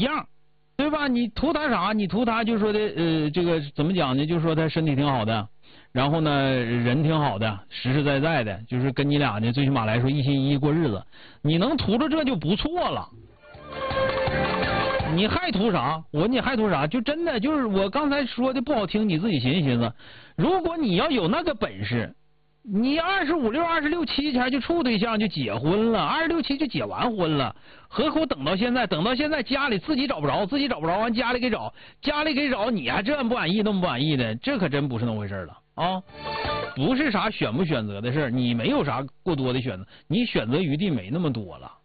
样，对吧？你图他啥？你图他就说的这个怎么讲呢？就说他身体挺好的，然后呢人挺好的，实实在在的，就是跟你俩呢最起码来说一心一意过日子。你能图着这就不错了。你还图啥？我问你还图啥？就真的就是我刚才说的不好听，你自己寻思寻思。如果你要有那个本事，你25、6、26、7前就处对象就结婚了，26、7就结完婚了，何苦等到现在？等到现在家里自己找不着，完家里给找，你还这不满意那么不满意的，这可真不是那么回事了啊！不是啥选不选择的事儿，你没有啥过多的选择，你选择余地没那么多了。